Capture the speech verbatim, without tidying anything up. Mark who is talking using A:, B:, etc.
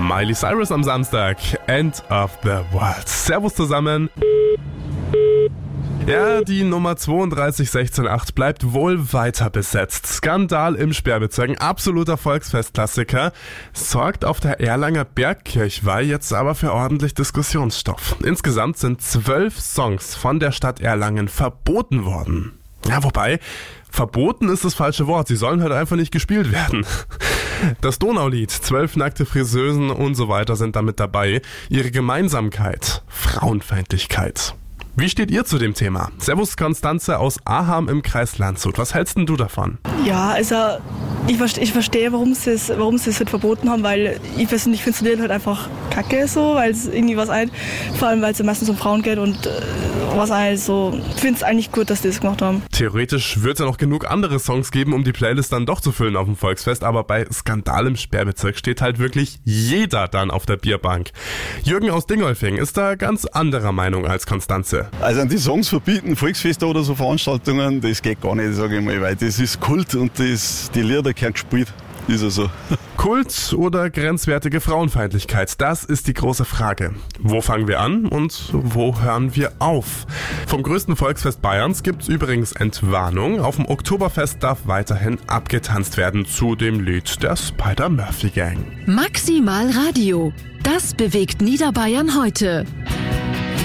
A: Miley Cyrus am Samstag. End of the World. Servus zusammen. Ja, die Nummer zweiunddreißig sechzehn acht bleibt wohl weiter besetzt. Skandal im Sperrbezirk, ein absoluter Volksfestklassiker, sorgt auf der Erlanger Bergkirchweih jetzt aber für ordentlich Diskussionsstoff. Insgesamt sind zwölf Songs von der Stadt Erlangen verboten worden. Ja, wobei, verboten ist das falsche Wort, sie sollen halt einfach nicht gespielt werden. Das Donaulied, zwölf nackte Friseusen und so weiter sind damit dabei. Ihre Gemeinsamkeit, Frauenfeindlichkeit. Wie steht ihr zu dem Thema? Servus Konstanze aus Aham im Kreis Landshut. Was hältst denn du davon?
B: Ja, also ich, verste, ich verstehe, warum sie es warum sie es halt verboten haben, weil ich persönlich finde es halt einfach kacke so, weil es irgendwie was ein, vor allem weil es ja meistens um Frauen geht und äh, was also, ich finde es eigentlich gut, dass die das gemacht haben.
A: Theoretisch wird es ja noch genug andere Songs geben, um die Playlist dann doch zu füllen auf dem Volksfest, aber bei Skandal im Sperrbezirk steht halt wirklich jeder dann auf der Bierbank. Jürgen aus Dingolfing ist da ganz anderer Meinung als Konstanze.
C: Also an die Songs verbieten, Volksfeste oder so Veranstaltungen, das geht gar nicht, sage ich mal, weil das ist Kult und das, die Lieder gehören gespielt. Ist er so.
A: Kult oder grenzwertige Frauenfeindlichkeit? Das ist die große Frage. Wo fangen wir an und wo hören wir auf? Vom größten Volksfest Bayerns gibt's übrigens Entwarnung. Auf dem Oktoberfest darf weiterhin abgetanzt werden zu dem Lied der Spider-Murphy Gang.
D: Maximal Radio. Das bewegt Niederbayern heute.